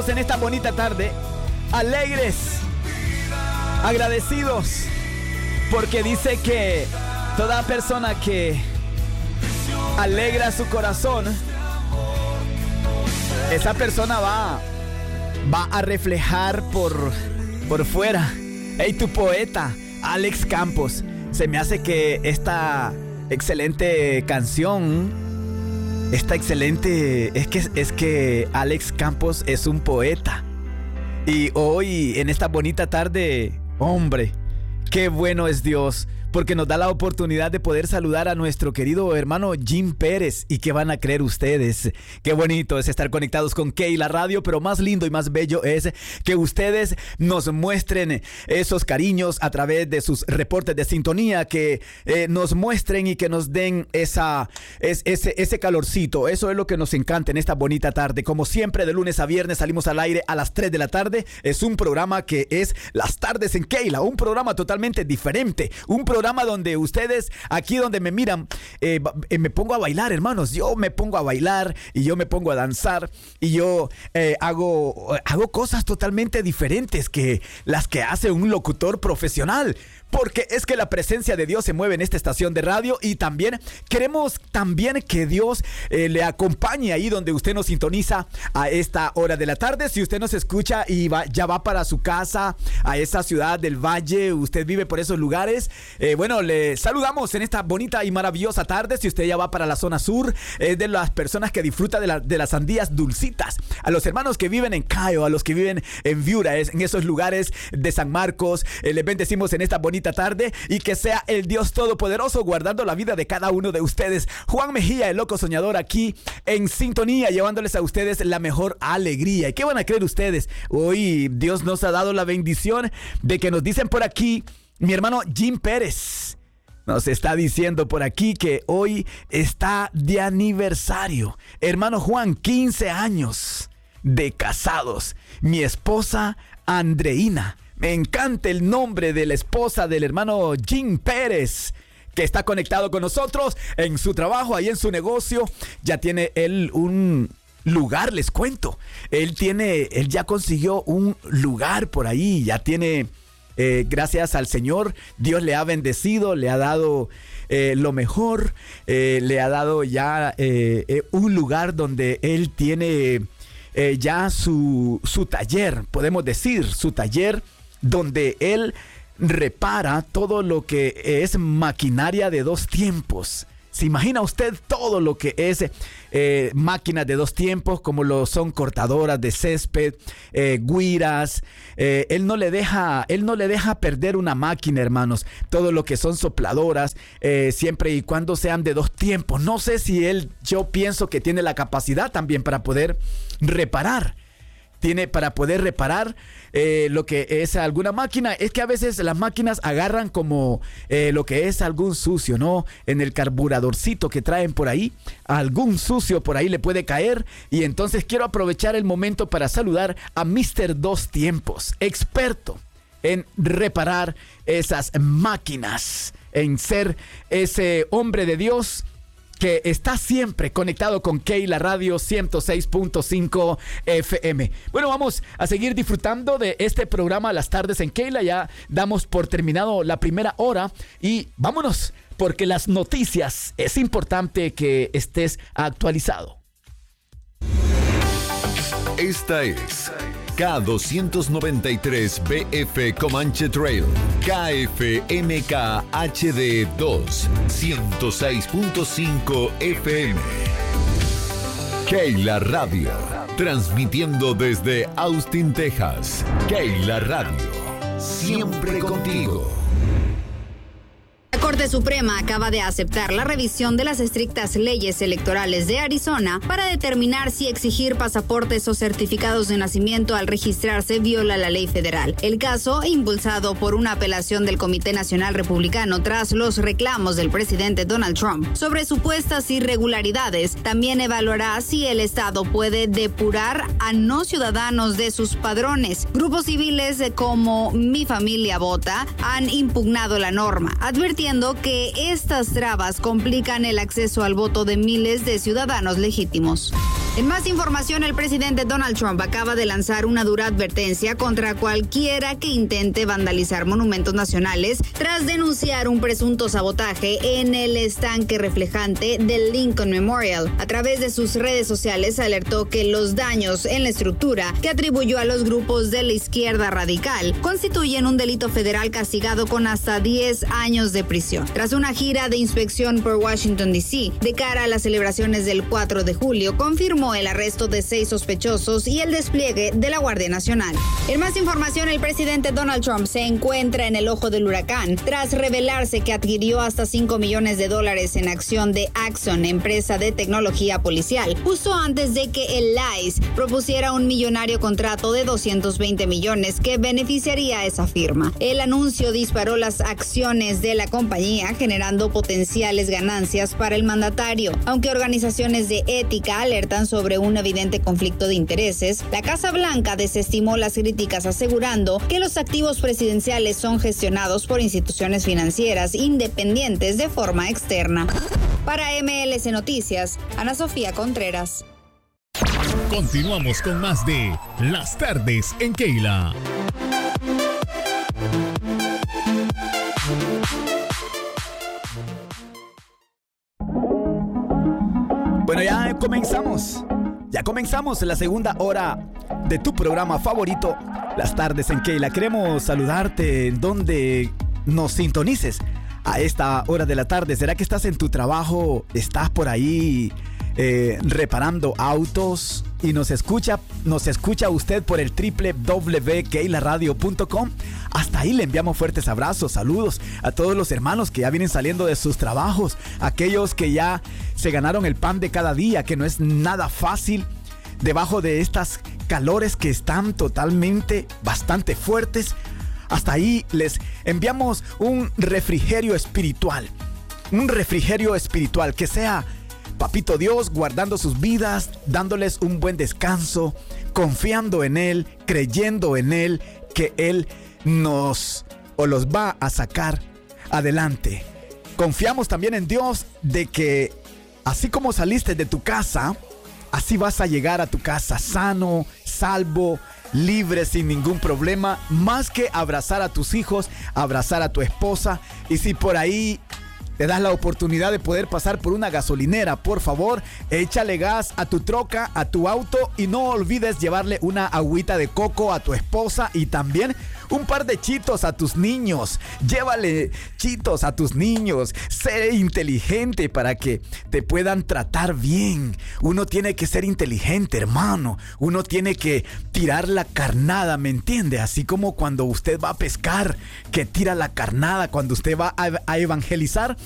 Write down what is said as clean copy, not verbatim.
En esta bonita tarde, alegres, agradecidos, porque dice que toda persona que alegra su corazón, esa persona va a reflejar por fuera. Hey, tu poeta, Alex Campos, se me hace que esta excelente canción... es que Alex Campos es un poeta. Y hoy, en esta bonita tarde, hombre, qué bueno es Dios, porque nos da la oportunidad de poder saludar a nuestro querido hermano Jim Pérez. ¿Y qué van a creer ustedes? Qué bonito es estar conectados con Keila Radio, pero más lindo y más bello es que ustedes nos muestren esos cariños a través de sus reportes de sintonía, que nos muestren y que nos den ese calorcito. Eso es lo que nos encanta en esta bonita tarde. Como siempre, de lunes a viernes salimos al aire a las 3 de la tarde. Es un programa que es Las Tardes en Keila, un programa totalmente diferente, un programa donde ustedes, aquí donde me miran, me pongo a bailar, hermanos. Yo me pongo a bailar y yo me pongo a danzar y yo hago cosas totalmente diferentes que las que hace un locutor profesional. Porque es que la presencia de Dios se mueve en esta estación de radio, y también queremos que Dios le acompañe ahí donde usted nos sintoniza a esta hora de la tarde. Si usted nos escucha y ya va para su casa, a esa ciudad del Valle, usted vive por esos lugares, bueno, le saludamos en esta bonita y maravillosa tarde. Si usted ya va para la zona sur, es de las personas que disfruta de las sandías dulcitas. A los hermanos que viven en Cayo, a los que viven en Viura, en esos lugares de San Marcos, les bendecimos en esta bonita tarde, y que sea el Dios Todopoderoso guardando la vida de cada uno de ustedes. Juan Mejía, el loco soñador, aquí en sintonía, llevándoles a ustedes la mejor alegría. ¿Y qué van a creer ustedes? Hoy Dios nos ha dado la bendición de que nos dicen por aquí, mi hermano Jim Pérez nos está diciendo por aquí que hoy está de aniversario. Hermano Juan, 15 años de casados. Mi esposa Andreina. Me encanta el nombre de la esposa del hermano Jim Pérez, que está conectado con nosotros en su trabajo, ahí en su negocio. Ya tiene él un lugar, les cuento. Él ya consiguió un lugar por ahí, ya tiene, gracias al Señor, Dios le ha bendecido, le ha dado lo mejor, le ha dado ya un lugar donde él tiene ya su taller, podemos decir, su taller, donde él repara todo lo que es maquinaria de dos tiempos. ¿Se imagina usted todo lo que es máquinas de dos tiempos, como lo son cortadoras de césped, güiras? Él no le deja perder una máquina, hermanos. Todo lo que son sopladoras, siempre y cuando sean de dos tiempos. No sé si yo pienso que tiene la capacidad también para poder reparar. Para poder reparar lo que es alguna máquina. Es que a veces las máquinas agarran como lo que es algún sucio, ¿no? En el carburadorcito que traen por ahí, algún sucio por ahí le puede caer. Y entonces quiero aprovechar el momento para saludar a Mr. Dos Tiempos, experto en reparar esas máquinas, en ser ese hombre de Dios que está siempre conectado con Keila Radio 106.5 FM. Bueno, vamos a seguir disfrutando de este programa Las Tardes en Keila. Ya damos por terminado la primera hora y vámonos, porque las noticias es importante que estés actualizado. Esta es K293BF Comanche Trail, KFMK HD 2, 106.5 FM. Keila Radio, transmitiendo desde Austin, Texas. Keila Radio, siempre contigo. La Corte Suprema acaba de aceptar la revisión de las estrictas leyes electorales de Arizona para determinar si exigir pasaportes o certificados de nacimiento al registrarse viola la ley federal. El caso, impulsado por una apelación del Comité Nacional Republicano tras los reclamos del presidente Donald Trump sobre supuestas irregularidades, también evaluará si el Estado puede depurar a no ciudadanos de sus padrones. Grupos civiles como Mi Familia Vota han impugnado la norma, advirtiendo afirmando que estas trabas complican el acceso al voto de miles de ciudadanos legítimos. En más información, el presidente Donald Trump acaba de lanzar una dura advertencia contra cualquiera que intente vandalizar monumentos nacionales tras denunciar un presunto sabotaje en el estanque reflejante del Lincoln Memorial. A través de sus redes sociales alertó que los daños en la estructura, que atribuyó a los grupos de la izquierda radical, constituyen un delito federal castigado con hasta 10 años de prisión. Tras una gira de inspección por Washington, D.C., de cara a las celebraciones del 4 de julio, confirmó el arresto de 6 sospechosos y el despliegue de la Guardia Nacional. En más información, el presidente Donald Trump se encuentra en el ojo del huracán tras revelarse que adquirió hasta $5 millones en acción de Axon, empresa de tecnología policial, justo antes de que el ICE propusiera un millonario contrato de $220 millones que beneficiaría a esa firma. El anuncio disparó las acciones de la compañía, generando potenciales ganancias para el mandatario. Aunque organizaciones de ética alertan sobre un evidente conflicto de intereses, la Casa Blanca desestimó las críticas asegurando que los activos presidenciales son gestionados por instituciones financieras independientes de forma externa. Para MLS Noticias, Ana Sofía Contreras. Continuamos con más de Las Tardes en Keila. Bueno, ya comenzamos la segunda hora de tu programa favorito, Las Tardes en Keila. Queremos saludarte en donde nos sintonices a esta hora de la tarde. ¿Será que estás en tu trabajo? ¿Estás por ahí reparando autos? Y nos escucha usted por el www.keilaradio.com. Hasta ahí le enviamos fuertes abrazos, saludos a todos los hermanos que ya vienen saliendo de sus trabajos, aquellos que ya se ganaron el pan de cada día, que no es nada fácil debajo de estas calores que están totalmente bastante fuertes. Hasta ahí les enviamos un refrigerio espiritual que sea Papito Dios guardando sus vidas, dándoles un buen descanso, confiando en Él, creyendo en Él, que Él los va a sacar adelante. Confiamos también en Dios de que así como saliste de tu casa, así vas a llegar a tu casa sano, salvo, libre, sin ningún problema, más que abrazar a tus hijos, abrazar a tu esposa. Y si por ahí te das la oportunidad de poder pasar por una gasolinera, por favor, échale gas a tu troca, a tu auto, y no olvides llevarle una agüita de coco a tu esposa y también un par de chitos a tus niños. Llévale chitos a tus niños. Sé inteligente para que te puedan tratar bien. Uno tiene que ser inteligente, hermano. Uno tiene que tirar la carnada, ¿me entiende? Así como cuando usted va a pescar, que tira la carnada. Cuando usted va a evangelizar,